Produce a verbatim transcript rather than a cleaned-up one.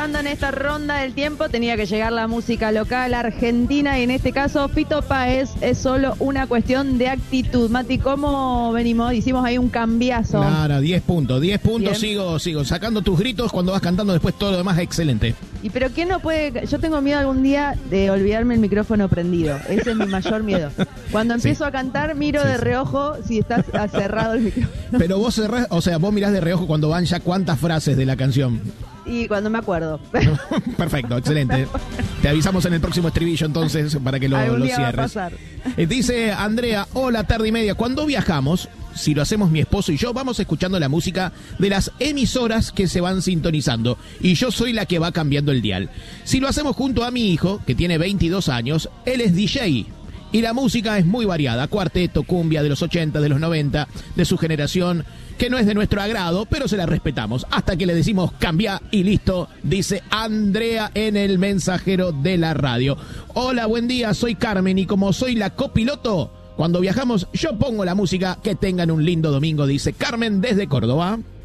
jugando en esta ronda del tiempo, tenía que llegar la música local argentina y en este caso Fito Páez. Es solo una cuestión de actitud. Mati, ¿cómo venimos? Hicimos ahí un cambiazo. Claro, diez puntos, diez puntos. Bien. Sigo, sigo sacando tus gritos cuando vas cantando, después todo lo demás excelente. ¿Y pero quién no puede? Yo tengo miedo algún día de olvidarme el micrófono prendido. Ese es mi mayor miedo. Cuando empiezo Sí. a cantar, miro Sí, de sí. reojo si está cerrado el micrófono. Pero vos cerrás, o sea, vos mirás de reojo cuando van ya cuántas frases de la canción. Y cuando me acuerdo. Perfecto, excelente. Te avisamos en el próximo estribillo entonces para que lo, Algún lo día va a cierres. pasar. Eh, Dice Andrea, hola, tarde y media. Cuando viajamos, si lo hacemos mi esposo y yo, vamos escuchando la música de las emisoras que se van sintonizando. Y yo soy la que va cambiando el dial. Si lo hacemos junto a mi hijo, que tiene veintidós años, él es D J. Y la música es muy variada, cuarteto, cumbia de los ochenta, de los noventa, de su generación, que no es de nuestro agrado, pero se la respetamos. Hasta que le decimos cambia y listo, dice Andrea en el mensajero de la radio. Hola, buen día, soy Carmen y como soy la copiloto, cuando viajamos yo pongo la música. Que tengan un lindo domingo, dice Carmen desde Córdoba.